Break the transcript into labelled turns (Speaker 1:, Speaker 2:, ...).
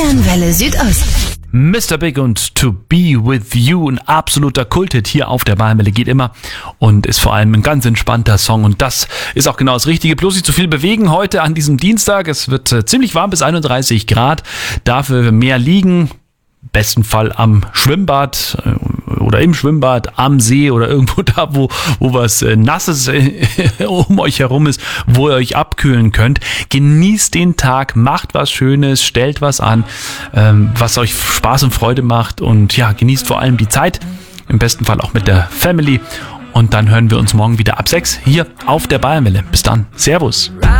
Speaker 1: Bayernwelle Südost.
Speaker 2: Mr. Big und To Be With You, ein absoluter Kulthit hier auf der Bayernwelle, geht immer und ist vor allem ein ganz entspannter Song und das ist auch genau das Richtige. Bloß nicht zu viel bewegen heute an diesem Dienstag. Es wird ziemlich warm bis 31 Grad, dafür mehr liegen. Besten Fall am Schwimmbad oder im Schwimmbad, am See oder irgendwo da, wo was Nasses um euch herum ist, wo ihr euch abkühlen könnt. Genießt den Tag, macht was Schönes, stellt was an, was euch Spaß und Freude macht und ja, genießt vor allem die Zeit, im besten Fall auch mit der Family und dann hören wir uns morgen wieder ab 6 hier auf der Bayernwelle. Bis dann, Servus.